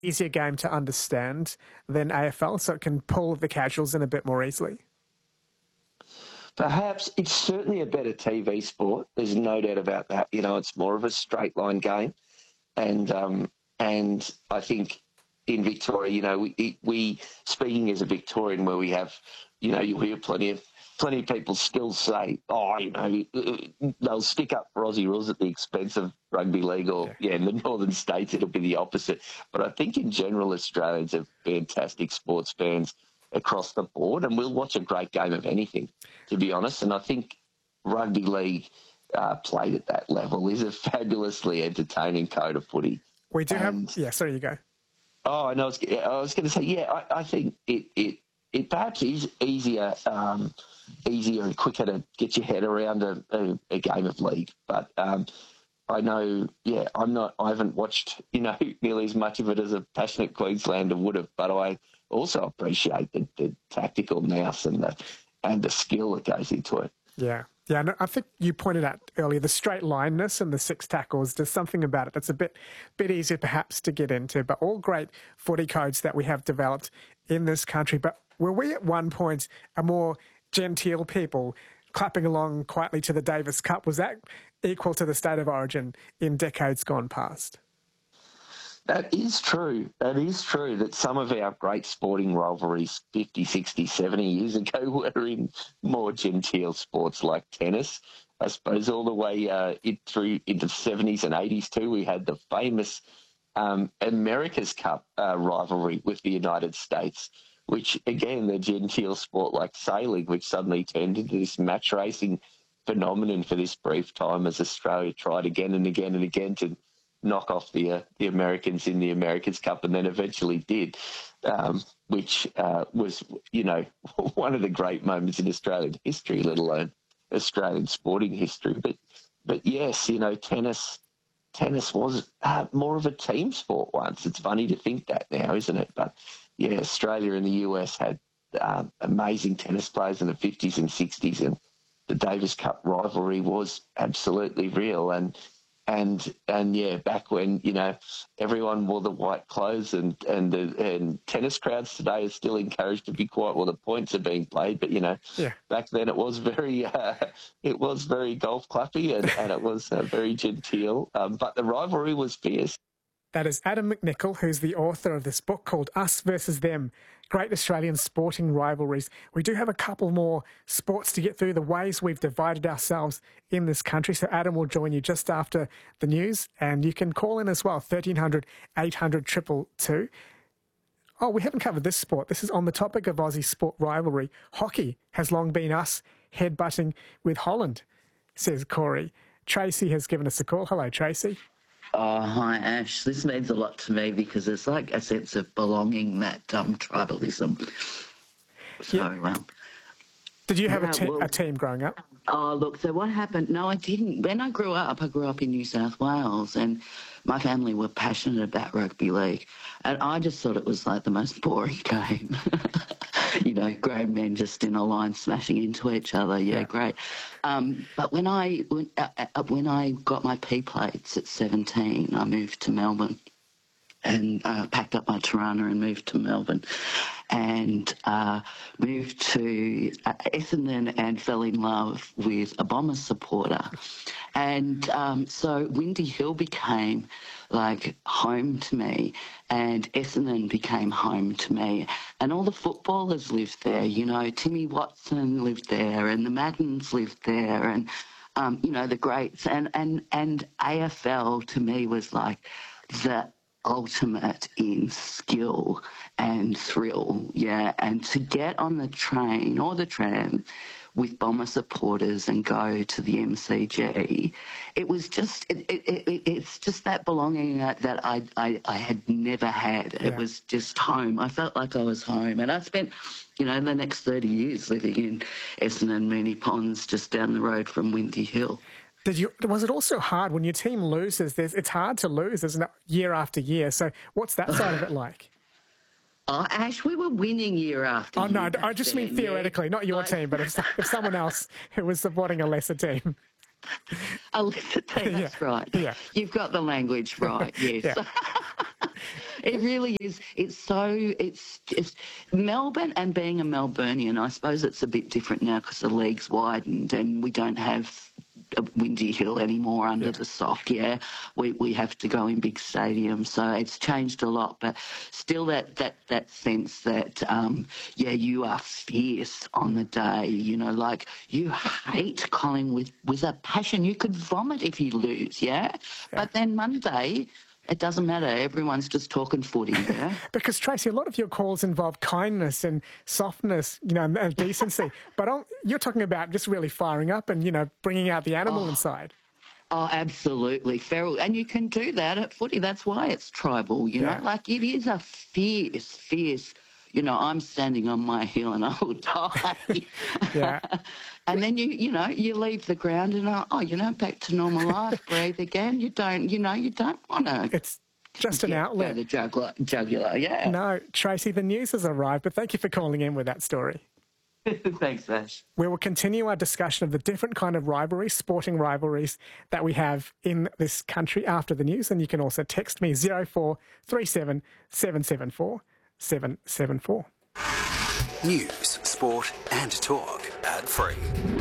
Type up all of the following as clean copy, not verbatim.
easier game to understand than AFL, so it can pull the casuals in a bit more easily? Perhaps it's certainly a better TV sport. There's no doubt about that. You know, it's more of a straight line game, and I think in Victoria, you know, we speaking as a Victorian, where we have, you know, you hear plenty of people still say, oh, you know, they'll stick up for Aussie rules at the expense of rugby league, or in the northern states it'll be the opposite. But I think in general Australians are fantastic sports fans across the board, and we'll watch a great game of anything, to be honest. And I think rugby league played at that level is a fabulously entertaining code of footy. We do have... Yeah, sorry, you go. Oh, and I was going to say, I think it perhaps is easier and quicker to get your head around a game of league. But I know, I haven't watched, you know, nearly as much of it as a passionate Queenslander would have, but I also appreciate the tactical nous and the skill that goes into it. Yeah. Yeah, no, I think you pointed out earlier the straight lineness and the 6 tackles. There's something about it that's a bit easier perhaps to get into, but all great footy codes that we have developed in this country. But were we at one point a more genteel people clapping along quietly to the Davis Cup? Was that equal to the State of Origin in decades gone past? That is true. That is true, that some of our great sporting rivalries 50, 60, 70 years ago were in more genteel sports like tennis. I suppose all the way through into the 70s and 80s too, we had the famous America's Cup rivalry with the United States, which, again, the genteel sport like sailing, which suddenly turned into this match racing phenomenon for this brief time as Australia tried again and again and again to knock off the Americans in the America's Cup, and then eventually did, which was, you know, one of the great moments in Australian history, let alone Australian sporting history. But yes, you know, tennis was more of a team sport once. It's funny to think that now, isn't it? But yeah, Australia and the US had amazing tennis players in the 50s and 60s, and the Davis Cup rivalry was absolutely real. And yeah, back when, you know, everyone wore the white clothes, and tennis crowds today are still encouraged to be quiet while the points are being played. But, you know, back then it was very golf clappy, and it was very genteel. But the rivalry was fierce. That is Adam McNichol, who's the author of this book called Us versus Them, Great Australian Sporting Rivalries. We do have a couple more sports to get through, the ways we've divided ourselves in this country. So Adam will join you just after the news, and you can call in as well, 1300 800 222. Oh, we haven't covered this sport. This is on the topic of Aussie sport rivalry. Hockey has long been us headbutting with Holland, says Corey. Tracy has given us a call. Hello, Tracy. Oh, hi, Ash. This means a lot to me because there's like a sense of belonging, that tribalism. So, did you have a team growing up? Oh, look, so what happened? No, I didn't. When I grew up in New South Wales, and my family were passionate about rugby league, and I just thought it was like the most boring game. You know, grown men just in a line smashing into each other. Yeah. Great. But when I got my P plates at 17, I moved to Melbourne and packed up my Tirana and moved to Melbourne, and moved to Essendon and fell in love with a Bombers supporter. And so Windy Hill became like home to me, and Essendon became home to me. And all the footballers lived there, you know, Timmy Watson lived there, and the Maddens lived there, and, you know, the greats. And AFL to me was like the ultimate in skill and thrill, and to get on the train or the tram with Bomber supporters and go to the MCG, it was just it's just that belonging that I had never had. It was just home. I felt like I was home, and I spent, you know, the next 30 years living in Essendon, Moonee Ponds, just down the road from Windy Hill. Was it also hard when your team loses? It's hard to lose, isn't it, year after year? So what's that side of it like? Oh, Ash, we were winning year after year. Oh, no, I just mean theoretically, not your team, but if someone else who was supporting a lesser team. A lesser team, that's right. Yeah. You've got the language right, yes. It really is. It's just Melbourne, and being a Melburnian, I suppose it's a bit different now because the league's widened and we don't have a Windy Hill anymore under the sock. We have to go in big stadiums, so it's changed a lot, but still that sense that you are fierce on the day, you know, like you hate Collingwood with a passion. You could vomit if you lose, but then Monday it doesn't matter. Everyone's just talking footy, Because, Tracy, a lot of your calls involve kindness and softness, you know, and decency. But you're talking about just really firing up and, you know, bringing out the animal inside. Oh, absolutely. Feral. And you can do that at footy. That's why it's tribal, you know. Like, it is a fierce, you know, I'm standing on my hill and I will die. And then, you leave the ground and, back to normal life, breathe again. You don't want to. It's just an outlet. The jugular, No, Tracy, the news has arrived, but thank you for calling in with that story. Thanks, Ash. We will continue our discussion of the different kind of rivalries, sporting rivalries that we have in this country after the news. And you can also text me 0437 774 774. News, sport and talk ad-free.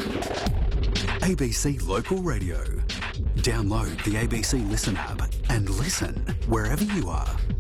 ABC Local Radio. Download the ABC Listen app and listen wherever you are.